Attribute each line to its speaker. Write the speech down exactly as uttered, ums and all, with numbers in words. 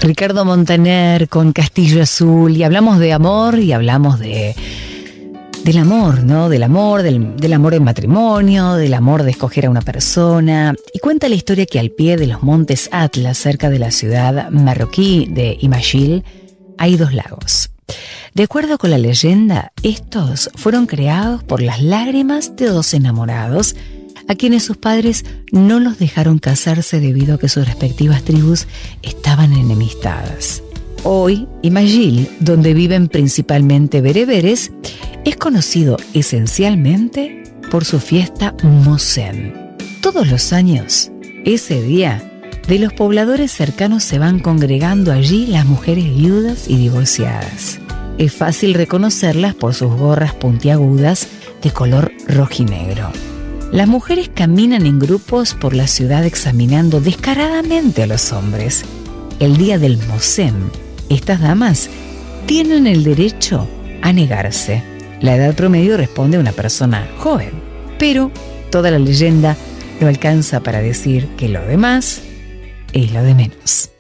Speaker 1: Ricardo Montaner con Castillo Azul, y hablamos de amor y hablamos de del amor, ¿no? Del amor, del, del amor en matrimonio, del amor de escoger a una persona. Y cuenta la historia que al pie de los montes Atlas, cerca de la ciudad marroquí de Imagil, hay dos lagos. De acuerdo con la leyenda, estos fueron creados por las lágrimas de dos enamorados a quienes sus padres no los dejaron casarse debido a que sus respectivas tribus estaban enemistadas. Hoy, Imagil, donde viven principalmente bereberes, es conocido esencialmente por su fiesta Mossem. Todos los años, ese día, de los pobladores cercanos se van congregando allí las mujeres viudas y divorciadas. Es fácil reconocerlas por sus gorras puntiagudas de color rojinegro. Las mujeres caminan en grupos por la ciudad examinando descaradamente a los hombres. El día del Mossem, estas damas tienen el derecho a negarse. La edad promedio responde a una persona joven, pero toda la leyenda no alcanza para decir que lo demás es lo de menos.